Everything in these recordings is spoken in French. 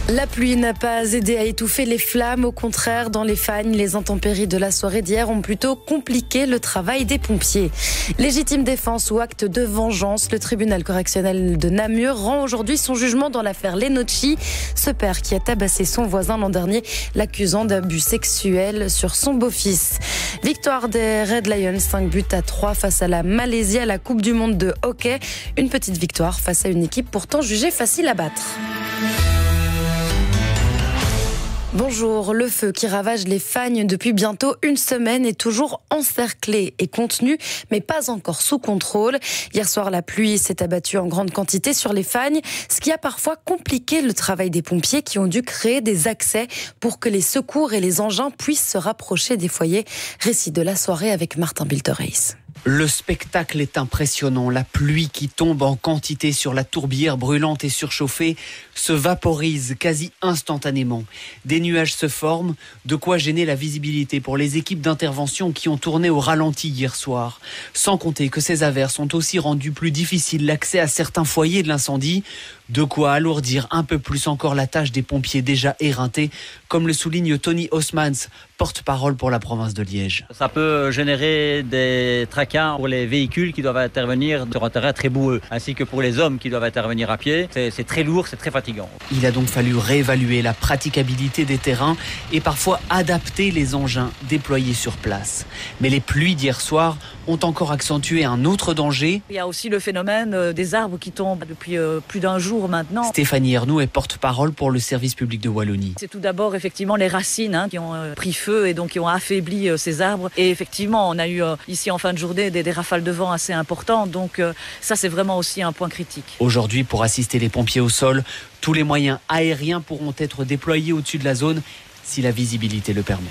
La pluie n'a pas aidé à étouffer les flammes. Au contraire, dans les Fagnes, les intempéries de la soirée d'hier ont plutôt compliqué le travail des pompiers. Légitime défense ou acte de vengeance, le tribunal correctionnel de Namur rend aujourd'hui son jugement dans l'affaire Lenocci. Ce père qui a tabassé son voisin l'an dernier, l'accusant d'abus sexuels sur son beau-fils. Victoire des Red Lions, 5-3 face à la Malaisie à la Coupe du Monde de hockey. Une petite victoire face à une équipe pourtant jugée facile à battre. Bonjour, le feu qui ravage les Fagnes depuis bientôt une semaine est toujours encerclé et contenu, mais pas encore sous contrôle. Hier soir, la pluie s'est abattue en grande quantité sur les Fagnes, ce qui a parfois compliqué le travail des pompiers qui ont dû créer des accès pour que les secours et les engins puissent se rapprocher des foyers. Récit de la soirée avec Martin Biltereis. Le spectacle est impressionnant. La pluie qui tombe en quantité sur la tourbière brûlante et surchauffée se vaporise quasi instantanément. Des nuages se forment, de quoi gêner la visibilité pour les équipes d'intervention qui ont tourné au ralenti hier soir. Sans compter que ces averses ont aussi rendu plus difficile l'accès à certains foyers de l'incendie, de quoi alourdir un peu plus encore la tâche des pompiers déjà éreintés, comme le souligne Tony Haussmans, porte-parole pour la province de Liège. Ça peut générer des tracas pour les véhicules qui doivent intervenir sur un terrain très boueux, ainsi que pour les hommes qui doivent intervenir à pied. C'est très lourd, c'est très fatigant. Il a donc fallu réévaluer la praticabilité des terrains et parfois adapter les engins déployés sur place. Mais les pluies d'hier soir ont encore accentué un autre danger. Il y a aussi le phénomène des arbres qui tombent depuis plus d'un jour maintenant. Stéphanie Ernoux est porte-parole pour le service public de Wallonie. C'est tout d'abord effectivement les racines qui ont pris feu et donc qui ont affaibli ces arbres. Et effectivement, on a eu ici en fin de journée des rafales de vent assez importantes. Donc ça, c'est vraiment aussi un point critique. Aujourd'hui, pour assister les pompiers au sol, tous les moyens aériens pourront être déployés au-dessus de la zone si la visibilité le permet.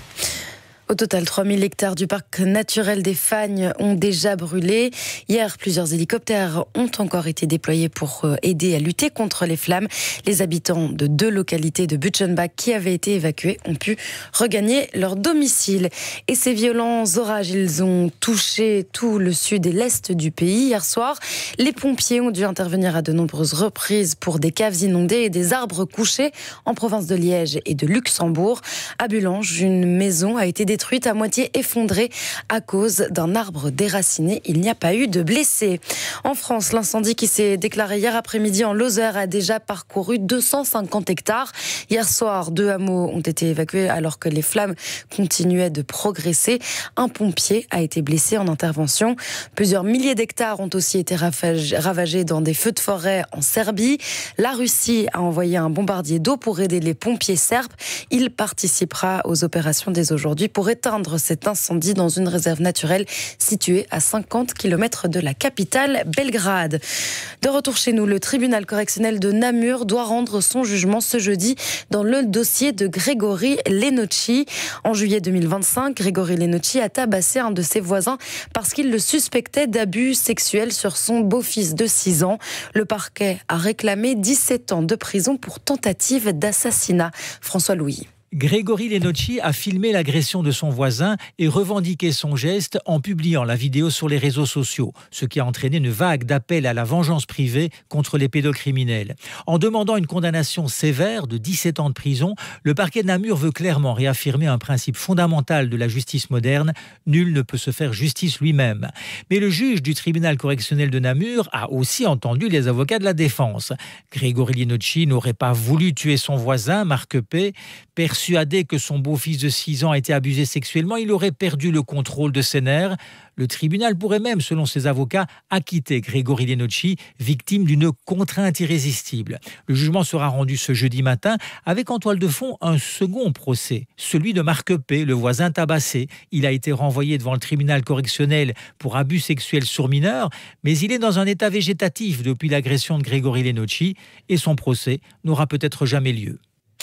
Au total, 3000 hectares du parc naturel des Fagnes ont déjà brûlé. Hier, plusieurs hélicoptères ont encore été déployés pour aider à lutter contre les flammes. Les habitants de 2 localités de Butchenbach qui avaient été évacués ont pu regagner leur domicile. Et ces violents orages, ils ont touché tout le sud et l'est du pays. Hier soir, les pompiers ont dû intervenir à de nombreuses reprises pour des caves inondées et des arbres couchés en province de Liège et de Luxembourg. À Bulange, une maison a été détruite à moitié effondrée à cause d'un arbre déraciné. Il n'y a pas eu de blessés. En France, l'incendie qui s'est déclaré hier après-midi en Lozère a déjà parcouru 250 hectares. Hier soir, 2 hameaux ont été évacués alors que les flammes continuaient de progresser. Un pompier a été blessé en intervention. Plusieurs milliers d'hectares ont aussi été ravagés dans des feux de forêt en Serbie. La Russie a envoyé un bombardier d'eau pour aider les pompiers serbes. Il participera aux opérations dès aujourd'hui pour éteindre cet incendie dans une réserve naturelle située à 50 km de la capitale Belgrade. De retour chez nous, le tribunal correctionnel de Namur doit rendre son jugement ce jeudi dans le dossier de Grégory Lenocci. En juillet 2025, Grégory Lenocci a tabassé un de ses voisins parce qu'il le suspectait d'abus sexuels sur son beau-fils de 6 ans. Le parquet a réclamé 17 ans de prison pour tentative d'assassinat. François Louis. Grégory Lenocci a filmé l'agression de son voisin et revendiqué son geste en publiant la vidéo sur les réseaux sociaux, ce qui a entraîné une vague d'appels à la vengeance privée contre les pédocriminels. En demandant une condamnation sévère de 17 ans de prison, le parquet de Namur veut clairement réaffirmer un principe fondamental de la justice moderne, nul ne peut se faire justice lui-même. Mais le juge du tribunal correctionnel de Namur a aussi entendu les avocats de la défense. Grégory Lenocci n'aurait pas voulu tuer son voisin, Marc P. Persuadé que son beau-fils de 6 ans a été abusé sexuellement, il aurait perdu le contrôle de ses nerfs. Le tribunal pourrait même, selon ses avocats, acquitter Grégory Lenocci, victime d'une contrainte irrésistible. Le jugement sera rendu ce jeudi matin avec en toile de fond un second procès, celui de Marc P., le voisin tabassé. Il a été renvoyé devant le tribunal correctionnel pour abus sexuels sur mineurs, mais il est dans un état végétatif depuis l'agression de Grégory Lenocci et son procès n'aura peut-être jamais lieu.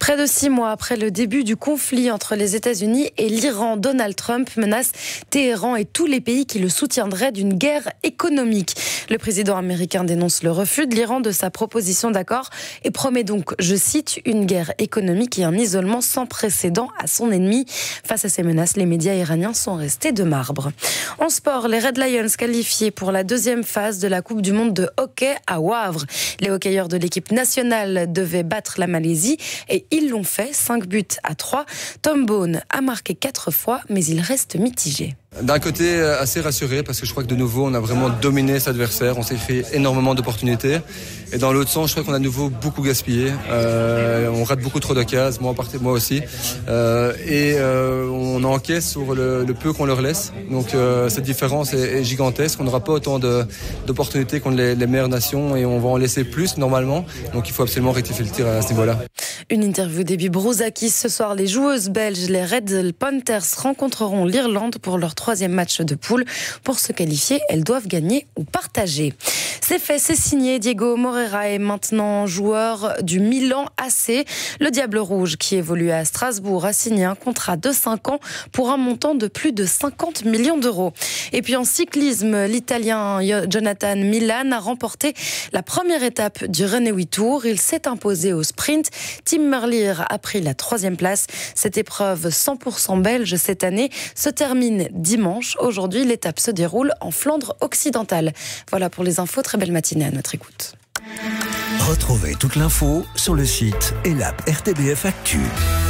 Près de 6 mois après le début du conflit entre les États-Unis et l'Iran, Donald Trump menace Téhéran et tous les pays qui le soutiendraient d'une guerre économique. Le président américain dénonce le refus de l'Iran de sa proposition d'accord et promet donc, je cite, une guerre économique et un isolement sans précédent à son ennemi. Face à ces menaces, les médias iraniens sont restés de marbre. En sport, les Red Lions qualifiés pour la deuxième phase de la Coupe du Monde de hockey à Wavre. Les hockeyeurs de l'équipe nationale devaient battre la Malaisie et ils l'ont fait, 5-3. Tom Bone a marqué 4 fois, mais il reste mitigé. D'un côté, assez rassuré parce que je crois que de nouveau, on a vraiment dominé cet adversaire. On s'est fait énormément d'opportunités. Et dans l'autre sens, je crois qu'on a de nouveau beaucoup gaspillé. On rate beaucoup trop d'occasions, moi aussi. On encaisse sur le peu qu'on leur laisse. Donc cette différence est gigantesque. On n'aura pas autant d'opportunités contre les meilleures nations et on va en laisser plus normalement. Donc il faut absolument rectifier le tir à ce niveau-là. Une interview d'Ebi Brouzakis. Ce soir, les joueuses belges, les Red Panthers, rencontreront l'Irlande pour leur 3e match de poule. Pour se qualifier, elles doivent gagner ou partager. C'est fait, c'est signé. Diego Moreira est maintenant joueur du Milan AC. Le Diable Rouge, qui évolue à Strasbourg, a signé un contrat de 5 ans pour un montant de plus de 50 millions d'euros. Et puis en cyclisme, l'Italien Jonathan Milan a remporté la première étape du Renewi Tour. Il s'est imposé au sprint. Tim Merlier a pris la 3e place. Cette épreuve 100% belge cette année se termine dimanche. Aujourd'hui, l'étape se déroule en Flandre occidentale. Voilà pour les infos. Très belle matinée à notre écoute. Retrouvez toute l'info sur le site et l'app RTBF Actu.